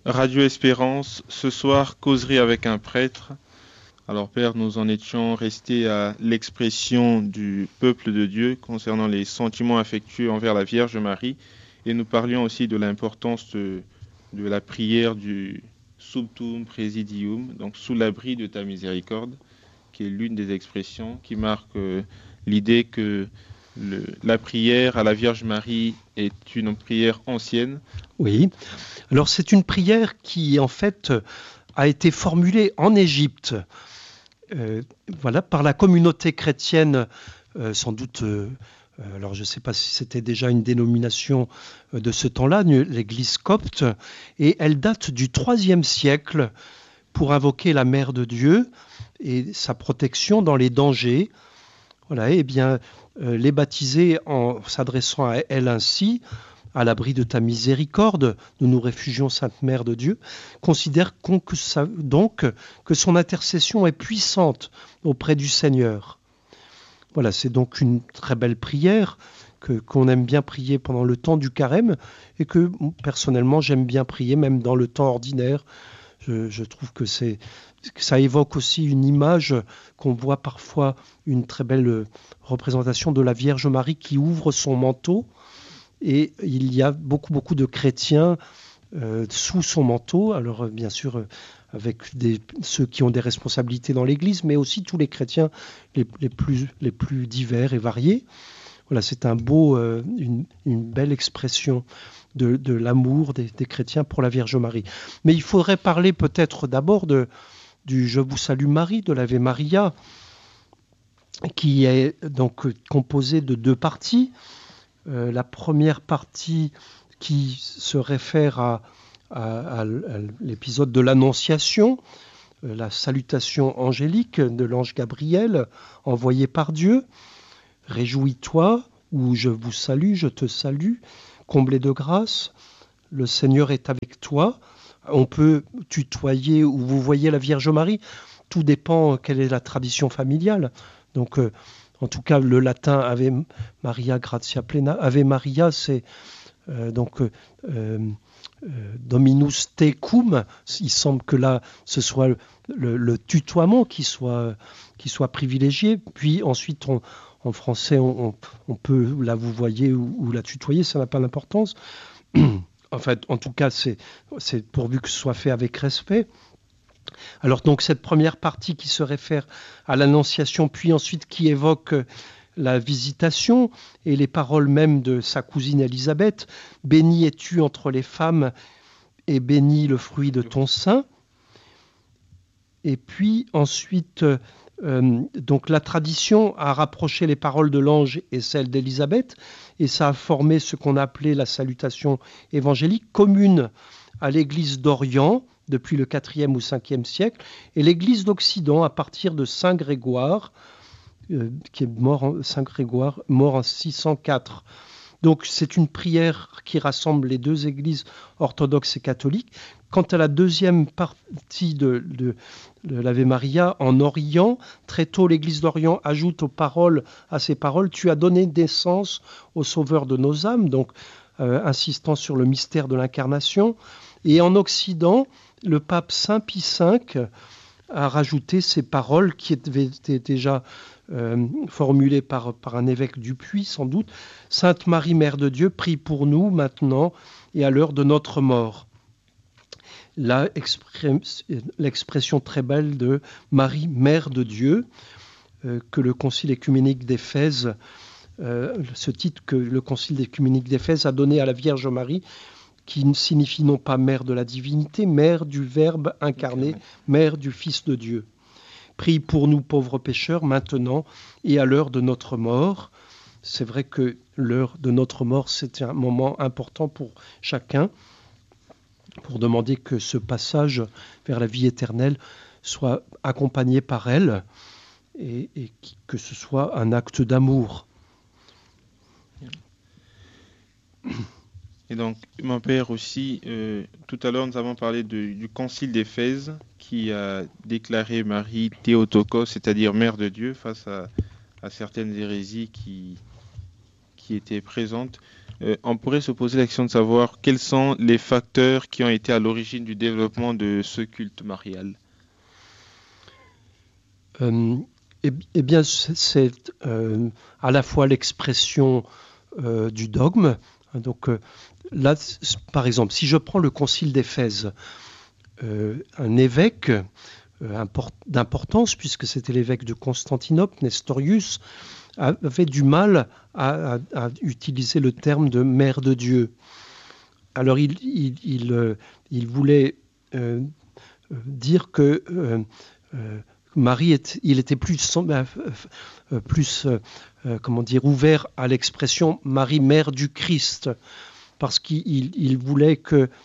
Radio Espérance, ce soir, causerie avec un prêtre. Alors Père, nous en étions restés à l'expression du peuple de Dieu concernant les sentiments affectueux envers la Vierge Marie et nous parlions aussi de l'importance de la prière du Subtum Praesidium, donc sous l'abri de ta miséricorde, qui est l'une des expressions qui marque l'idée que la prière à la Vierge Marie est une prière ancienne. Oui, alors c'est une prière qui en fait a été formulée en Égypte, voilà, par la communauté chrétienne, sans doute. Alors je ne sais pas si c'était déjà une dénomination de ce temps-là, l'Église copte, et elle date du IIIe siècle pour invoquer la Mère de Dieu et sa protection dans les dangers. Voilà, et bien les baptisés, en s'adressant à elle ainsi, à l'abri de ta miséricorde, nous nous réfugions, Sainte Mère de Dieu, considèrent donc que son intercession est puissante auprès du Seigneur. Voilà, c'est donc une très belle prière qu'on aime bien prier pendant le temps du carême et que personnellement j'aime bien prier même dans le temps ordinaire. Je trouve que ça évoque aussi une image qu'on voit parfois, une très belle représentation de la Vierge Marie qui ouvre son manteau. Et il y a beaucoup de chrétiens sous son manteau, alors bien sûr avec ceux qui ont des responsabilités dans l'Église, mais aussi tous les chrétiens les plus divers et variés. Voilà, c'est une belle expression de l'amour des chrétiens pour la Vierge Marie. Mais il faudrait parler peut-être d'abord du Je vous salue Marie, de l'Ave Maria, qui est donc composé de deux parties. La première partie qui se réfère à l'épisode de l'Annonciation, la salutation angélique de l'ange Gabriel envoyé par Dieu. Réjouis-toi, ou je vous salue, je te salue, comblé de grâce, le Seigneur est avec toi. On peut tutoyer ou vous voyez la Vierge Marie, tout dépend quelle est la tradition familiale. Donc, en tout cas, le latin Ave Maria Gratia Plena, Ave Maria, c'est Dominus tecum. Il semble que là, ce soit le tutoiement qui soit privilégié. Puis ensuite, en français, on peut la vous voyez ou la tutoyer, ça n'a pas d'importance. En fait, en tout cas, c'est pourvu que ce soit fait avec respect. Alors donc cette première partie qui se réfère à l'Annonciation, puis ensuite qui évoque la visitation et les paroles même de sa cousine Élisabeth. Bénie es-tu entre les femmes et béni le fruit de ton sein. Et puis ensuite, donc la tradition a rapproché les paroles de l'ange et celles d'Élisabeth, et ça a formé ce qu'on appelait la salutation évangélique commune à l'Église d'Orient depuis le 4e ou 5e siècle, et l'Église d'Occident à partir de Saint Grégoire, qui est mort en 604. Donc c'est une prière qui rassemble les deux églises orthodoxes et catholiques. Quant à la deuxième partie de l'Ave Maria, en Orient, très tôt l'Église d'Orient ajoute à ces paroles, tu as donné naissance au Sauveur de nos âmes, donc insistant sur le mystère de l'incarnation. Et en Occident, le pape Saint Pie V a rajouté ces paroles qui avaient été déjà formulées par un évêque du Puy, sans doute. Sainte Marie, Mère de Dieu, prie pour nous maintenant et à l'heure de notre mort. L'expression très belle de Marie, Mère de Dieu, que le Concile œcuménique d'Éphèse, ce titre que le Concile œcuménique d'Éphèse a donné à la Vierge Marie, qui signifie non pas mère de la divinité, mère du Verbe incarné, mère du Fils de Dieu. Prie pour nous pauvres pécheurs maintenant et à l'heure de notre mort. C'est vrai que l'heure de notre mort, c'est un moment important pour chacun, pour demander que ce passage vers la vie éternelle soit accompagné par elle et que ce soit un acte d'amour. Et donc, mon père aussi, tout à l'heure, nous avons parlé du Concile d'Éphèse qui a déclaré Marie Théotokos, c'est-à-dire Mère de Dieu, face à certaines hérésies qui étaient présentes. On pourrait se poser la question de savoir quels sont les facteurs qui ont été à l'origine du développement de ce culte marial. Eh bien, c'est à la fois l'expression du dogme. Donc là, par exemple, si je prends le concile d'Éphèse, un évêque d'importance, puisque c'était l'évêque de Constantinople, Nestorius, avait du mal à utiliser le terme de mère de Dieu. Alors il voulait dire que Marie il était plus comment dire, ouvert à l'expression Marie, mère du Christ, parce qu'il voulait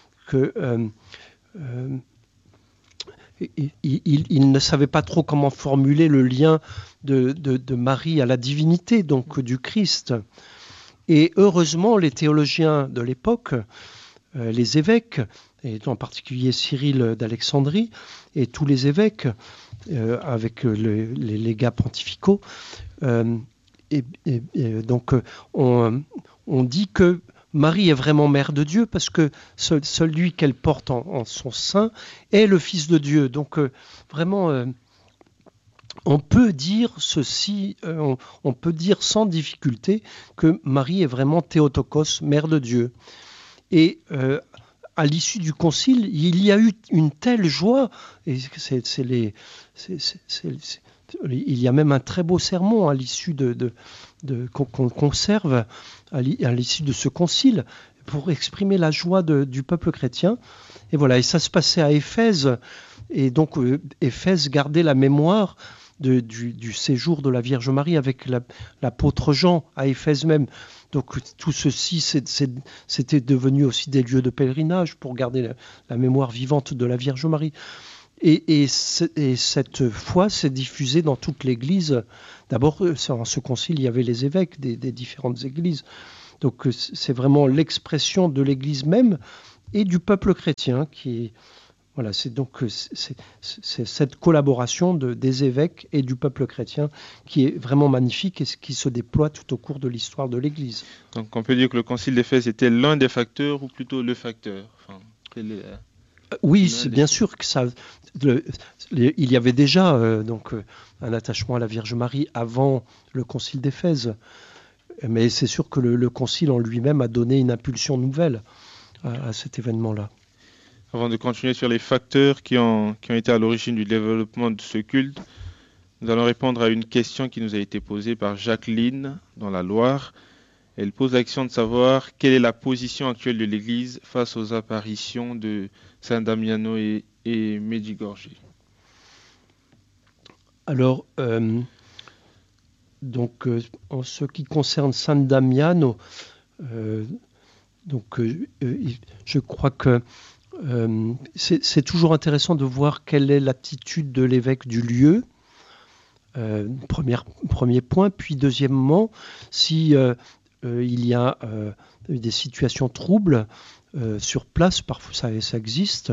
il ne savait pas trop comment formuler le lien de Marie à la divinité, donc du Christ. Et heureusement, les théologiens de l'époque, les évêques, et en particulier Cyril d'Alexandrie, et tous les évêques, avec les légats pontificaux, donc on dit que Marie est vraiment mère de Dieu parce que celui qu'elle porte en son sein est le Fils de Dieu. Donc vraiment, on peut dire ceci, on peut dire sans difficulté que Marie est vraiment Théotokos, mère de Dieu. Et à l'issue du concile, il y a eu une telle joie, et il y a même un très beau sermon à l'issue qu'on conserve à l'issue de ce concile pour exprimer la joie du peuple chrétien. Et voilà, et ça se passait à Éphèse, et donc Éphèse gardait la mémoire du séjour de la Vierge Marie avec l'apôtre Jean à Éphèse même. Donc tout ceci, c'était devenu aussi des lieux de pèlerinage pour garder la mémoire vivante de la Vierge Marie. Et cette foi s'est diffusée dans toute l'Église. D'abord, en ce concile, il y avait les évêques des différentes églises. Donc c'est vraiment l'expression de l'Église même et du peuple chrétien qui... Voilà, c'est cette collaboration des évêques et du peuple chrétien qui est vraiment magnifique et qui se déploie tout au cours de l'histoire de l'Église. Donc on peut dire que le concile d'Éphèse était l'un des facteurs ou plutôt le facteur. Oui, c'est bien sûr que ça. Il y avait déjà un attachement à la Vierge Marie avant le concile d'Éphèse, mais c'est sûr que le concile en lui-même a donné une impulsion nouvelle à cet événement-là. Avant de continuer sur les facteurs qui ont été à l'origine du développement de ce culte, nous allons répondre à une question qui nous a été posée par Jacqueline dans la Loire. Elle pose la question de savoir quelle est la position actuelle de l'Église face aux apparitions de San Damiano et Medjugorje. Alors, en ce qui concerne San Damiano, je crois que c'est toujours intéressant de voir quelle est l'attitude de l'évêque du lieu. Premier point. Puis deuxièmement, si il y a des situations troubles sur place, parfois ça existe.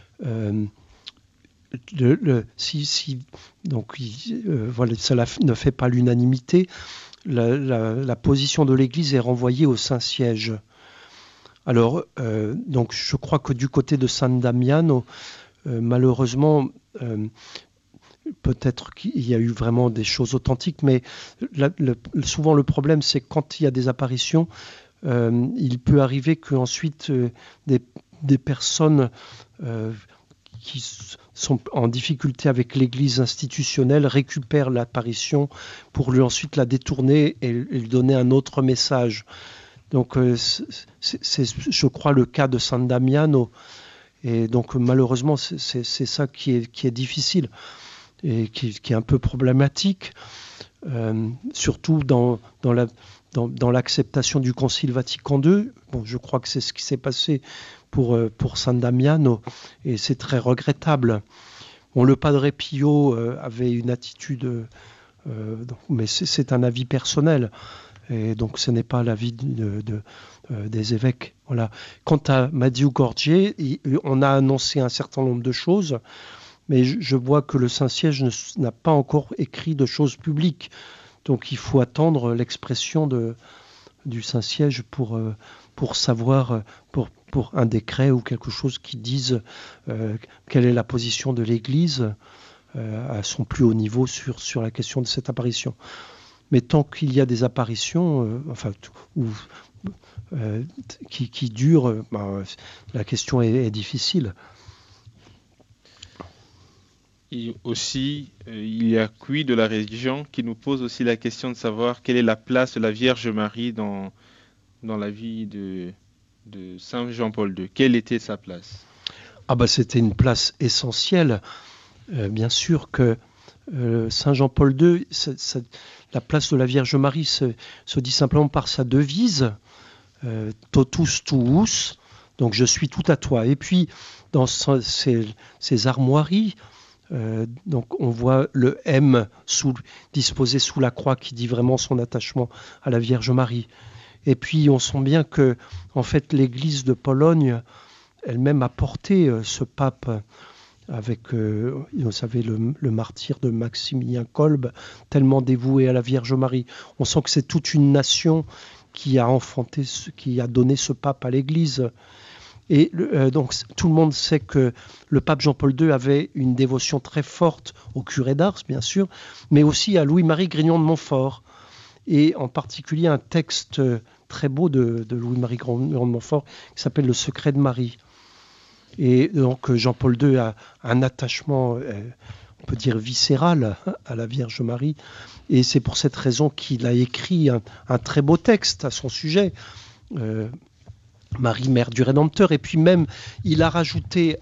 Cela ne fait pas l'unanimité. La position de l'Église est renvoyée au Saint-Siège. Alors, donc, je crois que du côté de San Damiano, malheureusement, peut-être qu'il y a eu vraiment des choses authentiques, mais souvent le problème, c'est que quand il y a des apparitions, il peut arriver qu'ensuite des personnes qui sont en difficulté avec l'Église institutionnelle récupèrent l'apparition pour lui ensuite la détourner et lui donner un autre message. Donc, c'est, je crois, le cas de San Damiano. Et donc, malheureusement, c'est ça qui est difficile et qui est un peu problématique, surtout dans l'acceptation du Concile Vatican II. Bon, je crois que c'est ce qui s'est passé pour San Damiano, et c'est très regrettable. Bon, le Padre Pio avait une attitude, mais c'est un avis personnel. Et donc, ce n'est pas l'avis des évêques. Voilà. Quant à Medjugorje, on a annoncé un certain nombre de choses, mais je vois que le Saint-Siège n'a pas encore écrit de choses publiques. Donc, il faut attendre l'expression du Saint-Siège pour savoir, pour un décret ou quelque chose qui dise quelle est la position de l'Église à son plus haut niveau sur la question de cette apparition. Mais tant qu'il y a des apparitions, qui durent, la question est difficile. Et aussi, il y a quid de la religion qui nous pose aussi la question de savoir quelle est la place de la Vierge Marie dans la vie de Saint Jean-Paul II. Quelle était sa place? C'était une place essentielle. Bien sûr que Saint Jean-Paul II, la place de la Vierge Marie se dit simplement par sa devise, totus tuus, donc je suis tout à toi. Et puis, dans ces armoiries, donc on voit le M disposé sous la croix qui dit vraiment son attachement à la Vierge Marie. Et puis on sent bien que en fait l'Église de Pologne elle-même a porté ce pape avec, vous savez, le martyr de Maximilien Kolbe, tellement dévoué à la Vierge Marie. On sent que c'est toute une nation qui a enfanté, qui a donné ce pape à l'Église. Et donc tout le monde sait que le pape Jean-Paul II avait une dévotion très forte au curé d'Ars, bien sûr, mais aussi à Louis-Marie Grignon de Montfort. Et en particulier un texte très beau de Louis-Marie Grignon de Montfort qui s'appelle Le secret de Marie. Et donc Jean-Paul II a un attachement, on peut dire, viscéral à la Vierge Marie. Et c'est pour cette raison qu'il a écrit un très beau texte à son sujet. Marie, mère du Rédempteur, et puis même il a rajouté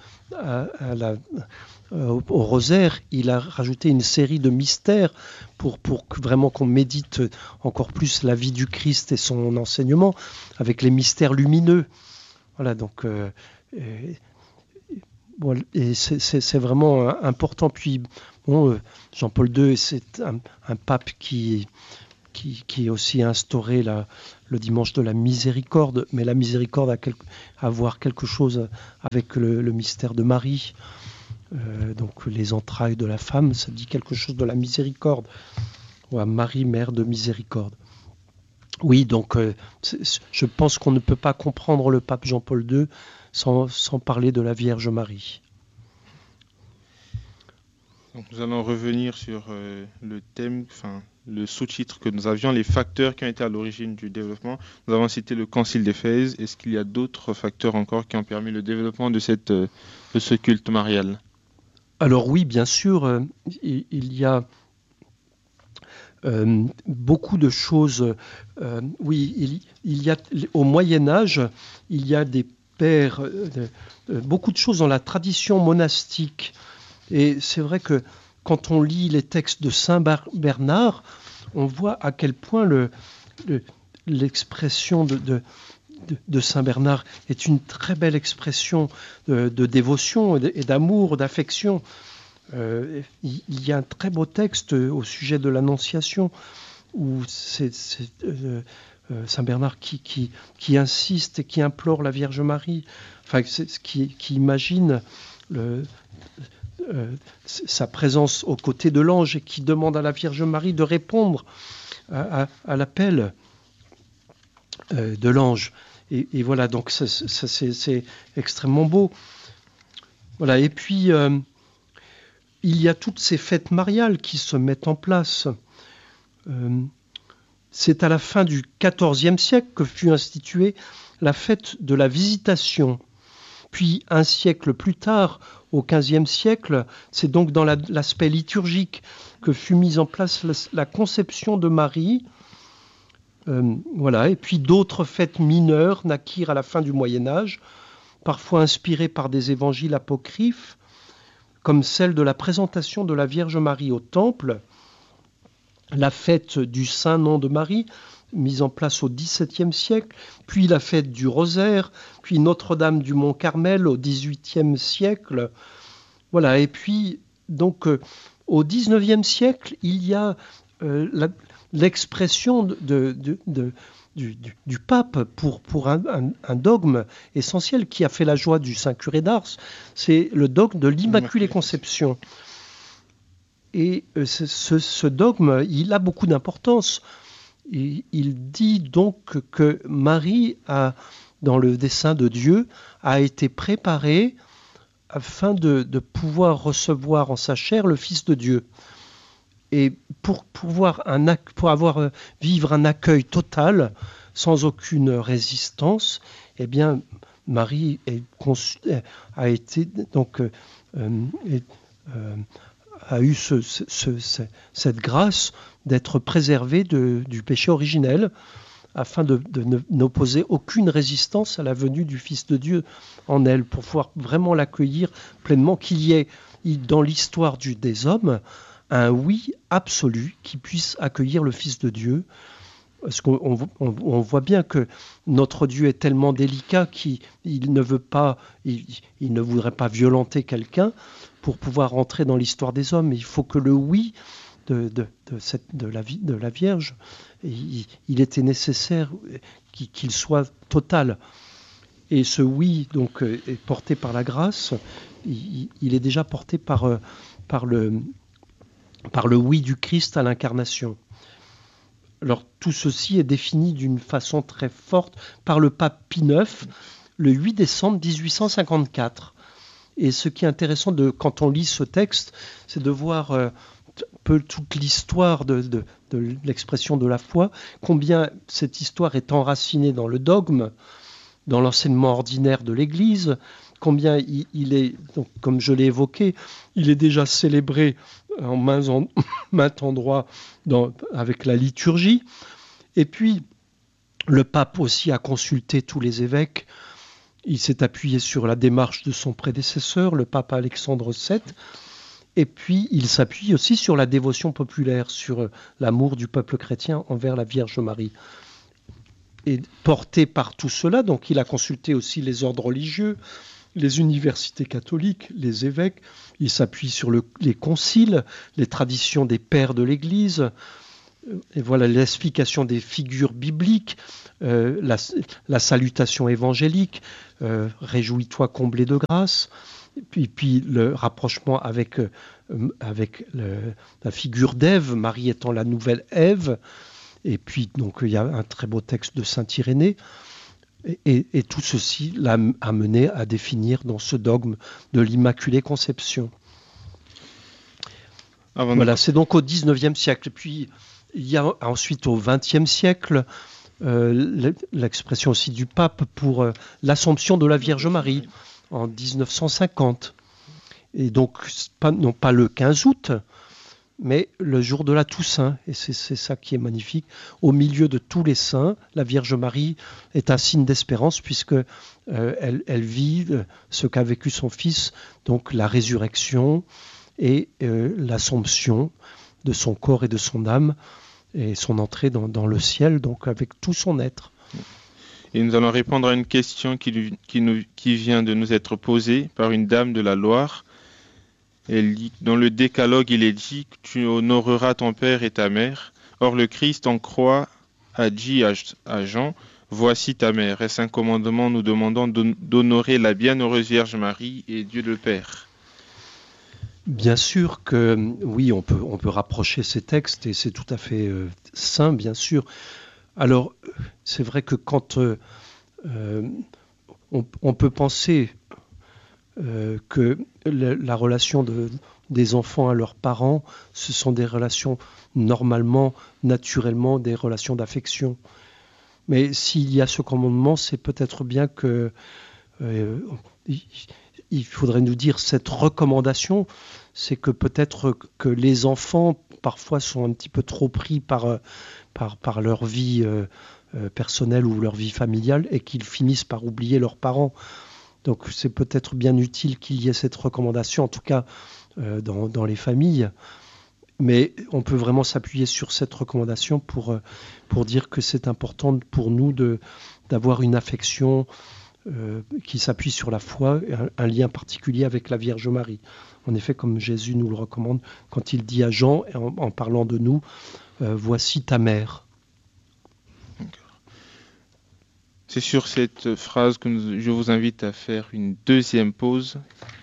au rosaire, il a rajouté une série de mystères pour vraiment qu'on médite encore plus la vie du Christ et son enseignement avec les mystères lumineux. Voilà, donc et c'est vraiment important. Puis Jean-Paul II, c'est un pape qui a aussi instauré le dimanche de la miséricorde, mais la miséricorde a à voir quelque chose avec le mystère de Marie. Donc les entrailles de la femme, ça dit quelque chose de la miséricorde. Ouais, Marie, mère de miséricorde. Oui, donc je pense qu'on ne peut pas comprendre le pape Jean-Paul II sans parler de la Vierge Marie. Donc nous allons revenir sur le thème, le sous-titre que nous avions, les facteurs qui ont été à l'origine du développement. Nous avons cité le Concile d'Éphèse. Est-ce qu'il y a d'autres facteurs encore qui ont permis le développement de ce culte marial? Alors oui, bien sûr, il y a beaucoup de choses. Il y a au Moyen-Âge, il y a des pères, beaucoup de choses dans la tradition monastique. Et c'est vrai que quand on lit les textes de Saint Bernard, on voit à quel point l'expression de Saint Bernard est une très belle expression de dévotion et d'amour, d'affection. Il y a un très beau texte au sujet de l'Annonciation où c'est Saint Bernard qui insiste et qui implore la Vierge Marie, qui imagine sa présence aux côtés de l'ange et qui demande à la Vierge Marie de répondre à l'appel de l'ange. Et voilà, donc ça c'est extrêmement beau. Voilà, et puis il y a toutes ces fêtes mariales qui se mettent en place. C'est à la fin du XIVe siècle que fut instituée la fête de la Visitation. Puis un siècle plus tard, au XVe siècle, c'est donc dans l'aspect liturgique que fut mise en place la conception de Marie. Voilà. Et puis d'autres fêtes mineures naquirent à la fin du Moyen-Âge, parfois inspirées par des évangiles apocryphes, comme celle de la présentation de la Vierge Marie au Temple, la fête du Saint-Nom de Marie, mise en place au XVIIe siècle, puis la fête du Rosaire, puis Notre-Dame du Mont-Carmel au XVIIIe siècle. Voilà, et puis donc au XIXe siècle, il y a l'expression du pape pour un dogme essentiel qui a fait la joie du Saint Curé d'Ars, c'est le dogme de l'Immaculée Conception. Et ce dogme, il a beaucoup d'importance. il dit donc que Marie, dans le dessein de Dieu, a été préparée afin de pouvoir recevoir en sa chair le Fils de Dieu. Et pour vivre un accueil total, sans aucune résistance, eh bien, Marie a été donc a eu cette grâce d'être préservée du péché originel, afin de n'opposer aucune résistance à la venue du Fils de Dieu en elle, pour pouvoir vraiment l'accueillir pleinement, qu'il y ait dans l'histoire des hommes un oui absolu qui puisse accueillir le Fils de Dieu. Parce qu'on voit bien que notre Dieu est tellement délicat qu'il ne voudrait pas violenter quelqu'un pour pouvoir entrer dans l'histoire des hommes. Il faut que le oui de la Vierge, il était nécessaire qu'il soit total. Et ce oui donc est porté par la grâce. Il est déjà porté par le oui du Christ à l'incarnation. Alors tout ceci est défini d'une façon très forte par le pape Pie IX le 8 décembre 1854. Et ce qui est intéressant quand on lit ce texte, c'est de voir peu toute l'histoire de l'expression de la foi, combien cette histoire est enracinée dans le dogme, dans l'enseignement ordinaire de l'Église, combien il est, donc, comme je l'ai évoqué, il est déjà célébré en maint endroit avec la liturgie. Et puis, le pape aussi a consulté tous les évêques. Il s'est appuyé sur la démarche de son prédécesseur, le pape Alexandre VII. Et puis, il s'appuie aussi sur la dévotion populaire, sur l'amour du peuple chrétien envers la Vierge Marie. Et porté par tout cela, donc il a consulté aussi les ordres religieux, les universités catholiques, les évêques. Il s'appuie sur les conciles, les traditions des pères de l'Église. Et voilà l'explication des figures bibliques, la salutation évangélique, réjouis-toi comblé de grâce. Et puis le rapprochement avec la figure d'Ève, Marie étant la nouvelle Ève. Et puis donc il y a un très beau texte de saint Irénée. Et tout ceci l'a amené à définir dans ce dogme de l'Immaculée Conception. Voilà, c'est donc au XIXe siècle. Puis il y a ensuite au XXe siècle l'expression aussi du pape pour l'Assomption de la Vierge Marie en 1950. Et donc non pas le 15 août, mais le jour de la Toussaint. Et c'est ça qui est magnifique. Au milieu de tous les saints, la Vierge Marie est un signe d'espérance, puisque elle vit ce qu'a vécu son Fils, donc la résurrection et l'assomption de son corps et de son âme, et son entrée dans le ciel, donc avec tout son être. Et nous allons répondre à une question qui vient de nous être posée par une dame de la Loire. Elle dit, dans le décalogue, il est dit que tu honoreras ton père et ta mère. Or, le Christ en croix a dit à Jean, voici ta mère. Est-ce un commandement nous demandant d'honorer la bienheureuse Vierge Marie et Dieu le Père? Bien sûr que oui, on peut rapprocher ces textes et c'est tout à fait sain, bien sûr. Alors, c'est vrai que quand on peut penser que la relation des enfants à leurs parents, ce sont des relations normalement, naturellement, des relations d'affection. Mais s'il y a ce commandement, c'est peut-être bien que il faudrait nous dire cette recommandation, c'est que peut-être que les enfants parfois sont un petit peu trop pris par leur vie personnelle ou leur vie familiale et qu'ils finissent par oublier leurs parents. Donc c'est peut-être bien utile qu'il y ait cette recommandation, en tout cas dans les familles. Mais on peut vraiment s'appuyer sur cette recommandation pour dire que c'est important pour nous d'avoir une affection qui s'appuie sur la foi, un lien particulier avec la Vierge Marie. En effet, comme Jésus nous le recommande, quand il dit à Jean, en parlant de nous, voici ta mère. C'est sur cette phrase que je vous invite à faire une deuxième pause